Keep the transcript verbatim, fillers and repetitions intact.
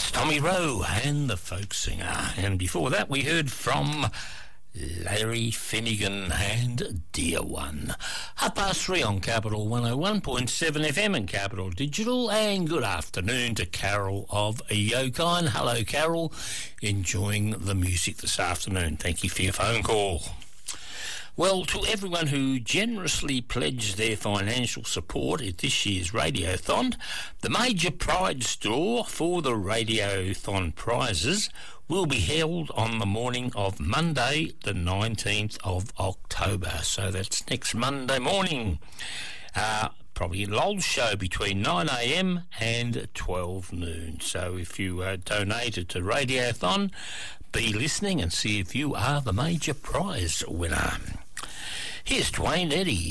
That's Tommy Rowe and the Folk Singer. And before that we heard from Larry Finnegan and Dear One. Half past three on Capital one oh one point seven F M and Capital Digital. And good afternoon to Carol of Yokine. Hello Carol, enjoying the music this afternoon. Thank you for your phone call. Well, to everyone who generously pledged their financial support at this year's Radiothon, the major prize draw for the Radiothon prizes will be held on the morning of Monday, the nineteenth of October. So that's next Monday morning. Uh, probably a L O L show between nine a m and twelve noon. So if you uh, donated to Radiothon, be listening and see if you are the major prize winner. Here's Dwayne Eddy.